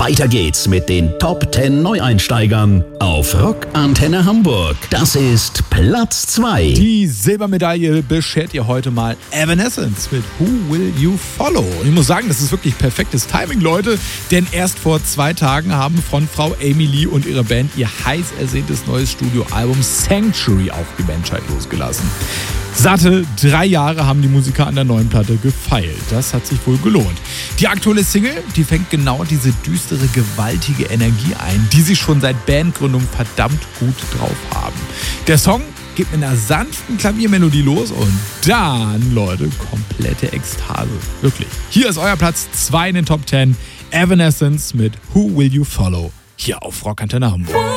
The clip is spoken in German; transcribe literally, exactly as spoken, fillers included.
Weiter geht's mit den Top zehn Neueinsteigern auf Rock Antenne Hamburg. Das ist Platz zwei. Die Silbermedaille beschert ihr heute mal Evanescence mit Who Will You Follow? Und ich muss sagen, das ist wirklich perfektes Timing, Leute, denn erst vor zwei Tagen haben Frontfrau Amy Lee und ihre Band ihr heiß ersehntes neues Studioalbum Sanctuary auf die Menschheit losgelassen. Satte drei Jahre haben die Musiker an der neuen Platte gefeilt. Das hat sich wohl gelohnt. Die aktuelle Single, die fängt genau diese düstere, gewaltige Energie ein, die sie schon seit Bandgründung verdammt gut drauf haben. Der Song geht mit einer sanften Klaviermelodie los und dann, Leute, komplette Ekstase. Wirklich. Hier ist euer Platz zwei in den Top zehn. Evanescence mit Who Will You Follow? Hier auf Rock Antenne Hamburg.